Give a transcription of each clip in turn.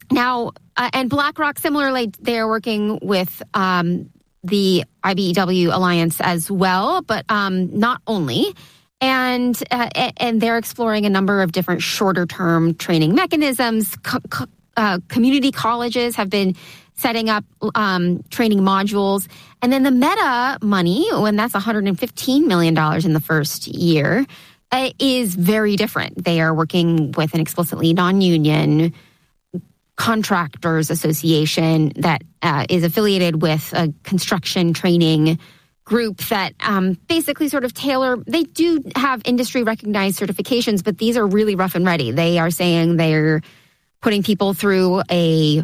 Now, and BlackRock, similarly, they are working with the IBEW Alliance as well, but not only. And they're exploring a number of different shorter-term training mechanisms. Community colleges have been setting up training modules. And then the Meta money, when that's $115 million in the first year, is very different. They are working with an explicitly non-union contractors association that is affiliated with a construction training group that basically sort of they do have industry recognized certifications, but these are really rough and ready. They are saying they're putting people through a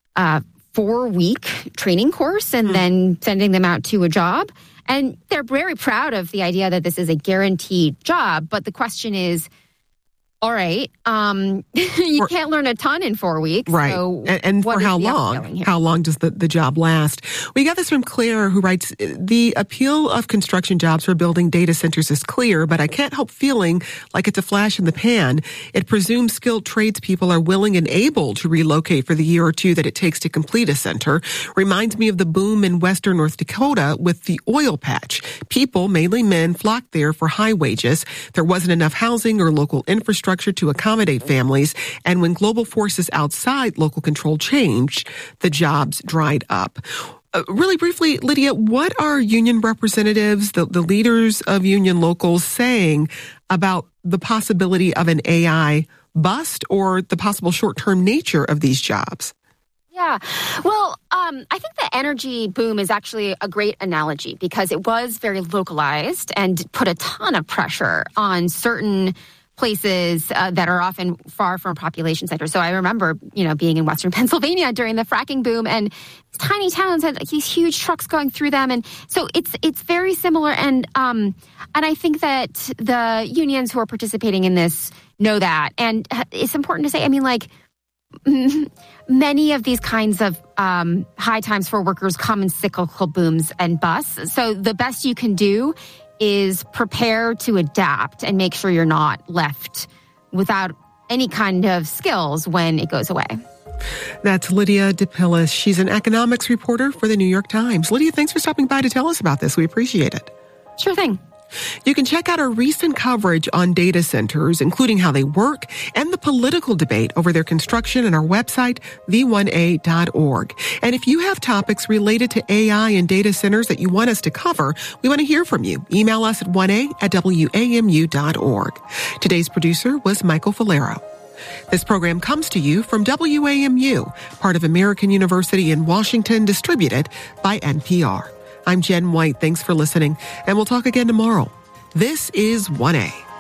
4-week training course and then sending them out to a job. And they're very proud of the idea that this is a guaranteed job. But the question is, all right, you can't learn a ton in 4 weeks. Right. So and for how long? How long does the job last? We got this from Claire, who writes, the appeal of construction jobs for building data centers is clear, but I can't help feeling like it's a flash in the pan. It presumes skilled tradespeople are willing and able to relocate for the year or two that it takes to complete a center. Reminds me of the boom in western North Dakota with the oil patch. People, mainly men, flocked there for high wages. There wasn't enough housing or local infrastructure to accommodate families, and when global forces outside local control changed, the jobs dried up. Really briefly, Lydia, what are union representatives, the leaders of union locals, saying about the possibility of an AI bust or the possible short-term nature of these jobs? Yeah. Well, I think the energy boom is actually a great analogy because it was very localized and put a ton of pressure on certain places that are often far from population centers. So I remember, being in Western Pennsylvania during the fracking boom, and tiny towns had these huge trucks going through them, and so it's very similar. And I think that the unions who are participating in this know that, and it's important to say. I mean, like many of these kinds of high times for workers come in cyclical booms and busts. So the best you can do is prepare to adapt and make sure you're not left without any kind of skills when it goes away. That's Lydia DePillis. She's an economics reporter for the New York Times. Lydia, thanks for stopping by to tell us about this. We appreciate it. Sure thing. You can check out our recent coverage on data centers, including how they work and the political debate over their construction on our website, v1a.org. And if you have topics related to AI and data centers that you want us to cover, we want to hear from you. Email us at 1a@wamu.org. Today's producer was Michael Falero. This program comes to you from WAMU, part of American University in Washington, distributed by NPR. I'm Jen White. Thanks for listening, and we'll talk again tomorrow. This is 1A.